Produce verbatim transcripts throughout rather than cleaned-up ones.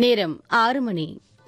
நேரம் ஆறு மணி.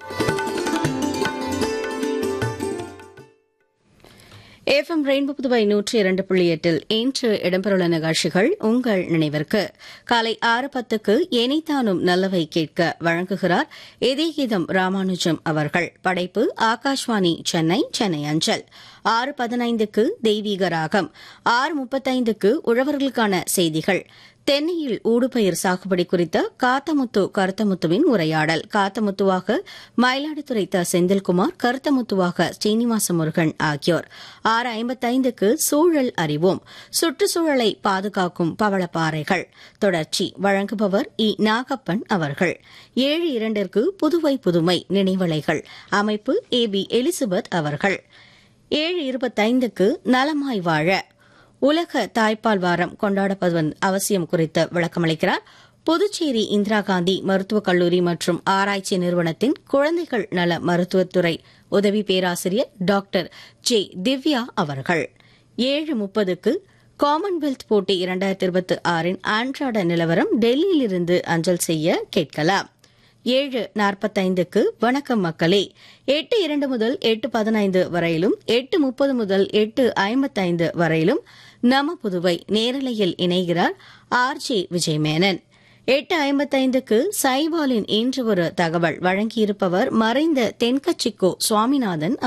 FM rainbow Puduvai நூற்றி இரண்டு புள்ளி எட்டில் இன்று இடம்பெறவுள்ள நிகழ்ச்சிகள் உங்கள் நினைவிற்கு. காலை ஆறு பத்துக்கு எனிதானும் நல்லவை கேட்க வழங்குகிறார் இதயகீதம் ராமானுஜம் அவர்கள். படைப்பு ஆகாஷ்வாணி சென்னை சென்னை அஞ்சல். ஆறு பதினைந்துக்கு தெய்வீக ராகம். ஆறு முப்பத்தைந்துக்கு உழவர்களுக்கான செய்திகள். தென்னையில் ஊடுபயிர் சாகுபடி குறித்த காத்தமுத்து கருத்தமுத்துவின் உரையாடல். காத்தமுத்துவாக மயிலாடுதுறை த செந்தில்குமார், கருத்தமுத்துவாக ஸ்ரீனிவாச முருகன் ஆகியோர். ஆறு ஐம்பத்தைந்துக்கு சூழல் அறிவோம். சுற்றுச்சூழலை பாதுகாக்கும் பவளப்பாறைகள் தொடர்ச்சி. வழங்குபவர் இ நாகப்பன் அவர்கள். ஏழு இரண்டிற்கு புதுவை புதுமை நினைவலைகள். அமைப்பு ஏ பி எலிசபெத் அவர்கள். ஏழு இருபத்தைந்துக்கு நலமாய் வாழ உலக தாய்ப்பால் வாரம் கொண்டாடப்படுவதன் அவசியம் குறித்து விளக்கமளிக்கிறார் புதுச்சேரி இந்திரா காந்தி மருத்துவக் கல்லூரி மற்றும் ஆராய்ச்சி நிறுவனத்தின் குழந்தைகள் நல மருத்துவத்துறை உதவி பேராசிரியர் டாக்டர் ஜே திவ்யா அவர்கள். ஏழு முப்பதுக்கு காமன்வெல்த் போட்டி இரண்டாயிரத்தி இருபத்தி ஆறின் அன்றாட நிலவரம் டெல்லியிலிருந்து அஞ்சல் செய்ய கேட்கலாம். ஏழு நாற்பத்தைந்துக்கு வணக்கம் மக்களே. எட்டு இரண்டு முதல் எட்டு பதினைந்து வரையிலும், எட்டு முப்பது முதல் எட்டு ஐம்பத்தைந்து வரையிலும் நம புதுவை நேரலையில் இணைகிறார் ஆர் ஜே விஜயமேனன். எட்டு ஐம்பத்தைந்துக்கு சைவாலின் இன்று ஒரு தகவல் வழங்கியிருப்பவர் மறைந்த தென்கட்சிக்கோ சுவாமிநாதன்